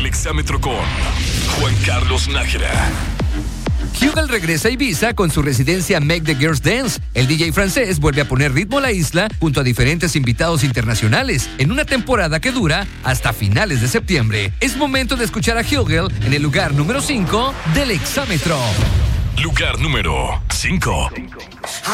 Exámetro con Juan Carlos Nájera. Hugel regresa a Ibiza con su residencia Make the Girls Dance. El DJ francés vuelve a poner ritmo a la isla junto a diferentes invitados internacionales en una temporada que dura hasta finales de septiembre. Es momento de escuchar a Hugel en el lugar número 5 del Exámetro. Lugar número 5.